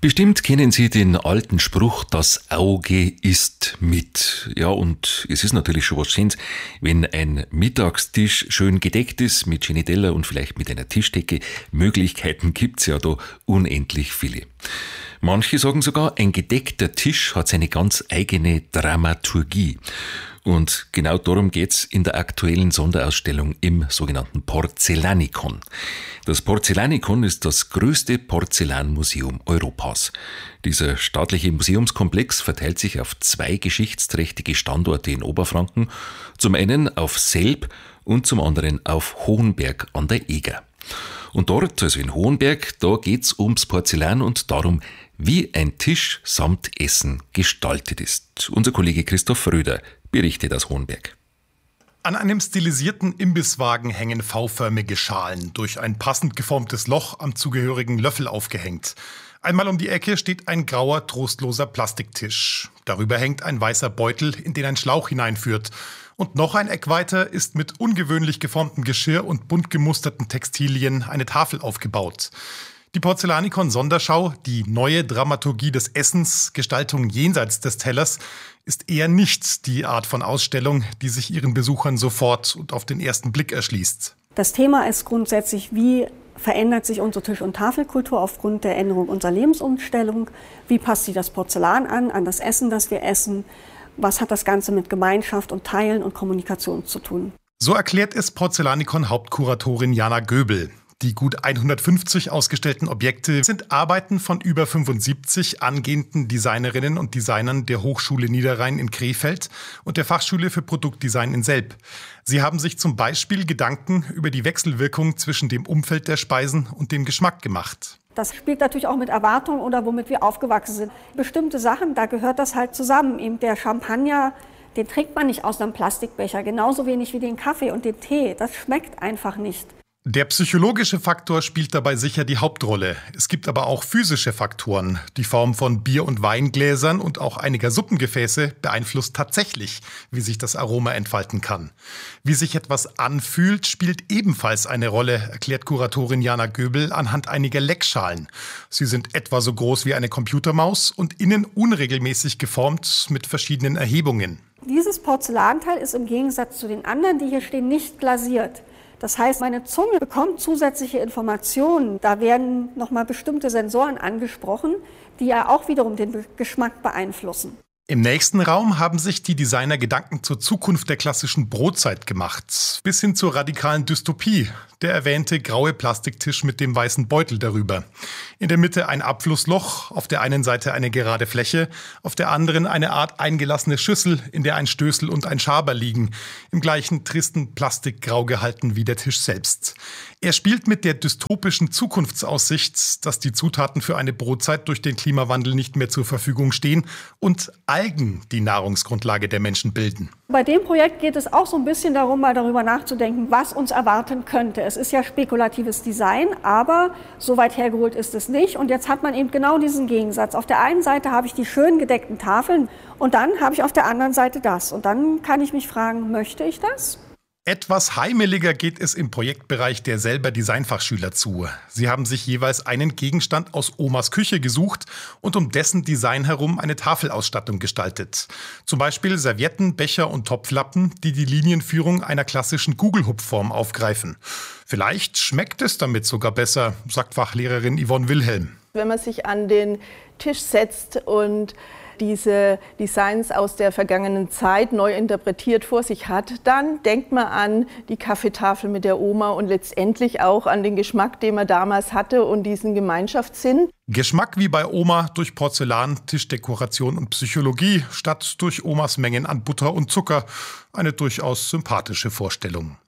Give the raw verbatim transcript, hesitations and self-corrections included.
Bestimmt kennen Sie den alten Spruch, das Auge isst mit. Ja, und es ist natürlich schon was Schönes, wenn ein Mittagstisch schön gedeckt ist mit schönen Teller und vielleicht mit einer Tischdecke. Möglichkeiten gibt's ja da unendlich viele. Manche sagen sogar, ein gedeckter Tisch hat seine ganz eigene Dramaturgie. Und genau darum geht's in der aktuellen Sonderausstellung im sogenannten Porzellanikon. Das Porzellanikon ist das größte Porzellanmuseum Europas. Dieser staatliche Museumskomplex verteilt sich auf zwei geschichtsträchtige Standorte in Oberfranken. Zum einen auf Selb und zum anderen auf Hohenberg an der Eger. Und dort, also in Hohenberg, da geht's ums Porzellan und darum, wie ein Tisch samt Essen gestaltet ist. Unser Kollege Christoph Röder berichtet aus Hohenberg. An einem stilisierten Imbisswagen hängen V-förmige Schalen, durch ein passend geformtes Loch am zugehörigen Löffel aufgehängt. Einmal um die Ecke steht ein grauer, trostloser Plastiktisch. Darüber hängt ein weißer Beutel, in den ein Schlauch hineinführt. Und noch ein Eck weiter ist mit ungewöhnlich geformtem Geschirr und bunt gemusterten Textilien eine Tafel aufgebaut. Die Porzellanikon-Sonderschau, die neue Dramaturgie des Essens, Gestaltung jenseits des Tellers, ist eher nicht die Art von Ausstellung, die sich ihren Besuchern sofort und auf den ersten Blick erschließt. Das Thema ist grundsätzlich, wie verändert sich unsere Tisch- und Tafelkultur aufgrund der Änderung unserer Lebensumstellung? Wie passt sich das Porzellan an, an das Essen, das wir essen? Was hat das Ganze mit Gemeinschaft und Teilen und Kommunikation zu tun? So erklärt es Porzellanikon-Hauptkuratorin Jana Göbel. Die gut hundertfünfzig ausgestellten Objekte sind Arbeiten von über fünfundsiebzig angehenden Designerinnen und Designern der Hochschule Niederrhein in Krefeld und der Fachschule für Produktdesign in Selb. Sie haben sich zum Beispiel Gedanken über die Wechselwirkung zwischen dem Umfeld der Speisen und dem Geschmack gemacht. Das spielt natürlich auch mit Erwartungen oder womit wir aufgewachsen sind. Bestimmte Sachen, da gehört das halt zusammen. Eben der Champagner, den trinkt man nicht aus einem Plastikbecher, genauso wenig wie den Kaffee und den Tee. Das schmeckt einfach nicht. Der psychologische Faktor spielt dabei sicher die Hauptrolle. Es gibt aber auch physische Faktoren. Die Form von Bier- und Weingläsern und auch einiger Suppengefäße beeinflusst tatsächlich, wie sich das Aroma entfalten kann. Wie sich etwas anfühlt, spielt ebenfalls eine Rolle, erklärt Kuratorin Jana Göbel anhand einiger Leckschalen. Sie sind etwa so groß wie eine Computermaus und innen unregelmäßig geformt mit verschiedenen Erhebungen. Dieses Porzellanteil ist im Gegensatz zu den anderen, die hier stehen, nicht glasiert. Das heißt, meine Zunge bekommt zusätzliche Informationen. Da werden nochmal bestimmte Sensoren angesprochen, die ja auch wiederum den Geschmack beeinflussen. Im nächsten Raum haben sich die Designer Gedanken zur Zukunft der klassischen Brotzeit gemacht. Bis hin zur radikalen Dystopie. Der erwähnte graue Plastiktisch mit dem weißen Beutel darüber. In der Mitte ein Abflussloch, auf der einen Seite eine gerade Fläche, auf der anderen eine Art eingelassene Schüssel, in der ein Stößel und ein Schaber liegen. Im gleichen tristen Plastikgrau gehalten wie der Tisch selbst. Er spielt mit der dystopischen Zukunftsaussicht, dass die Zutaten für eine Brotzeit durch den Klimawandel nicht mehr zur Verfügung stehen und Algen die Nahrungsgrundlage der Menschen bilden. Bei dem Projekt geht es auch so ein bisschen darum, mal darüber nachzudenken, was uns erwarten könnte. Es ist ja spekulatives Design, aber so weit hergeholt ist es nicht. Und jetzt hat man eben genau diesen Gegensatz. Auf der einen Seite habe ich die schön gedeckten Tafeln und dann habe ich auf der anderen Seite das. Und dann kann ich mich fragen, möchte ich das? Etwas heimeliger geht es im Projektbereich der Selber Designfachschüler zu. Sie haben sich jeweils einen Gegenstand aus Omas Küche gesucht und um dessen Design herum eine Tafelausstattung gestaltet. Zum Beispiel Servietten, Becher und Topflappen, die die Linienführung einer klassischen Gugelhupfform aufgreifen. Vielleicht schmeckt es damit sogar besser, sagt Fachlehrerin Yvonne Wilhelm. Wenn man sich an den Tisch setzt und diese Designs aus der vergangenen Zeit neu interpretiert vor sich hat, dann denkt man an die Kaffeetafel mit der Oma und letztendlich auch an den Geschmack, den man damals hatte und diesen Gemeinschaftssinn. Geschmack wie bei Oma durch Porzellan, Tischdekoration und Psychologie statt durch Omas Mengen an Butter und Zucker. Eine durchaus sympathische Vorstellung.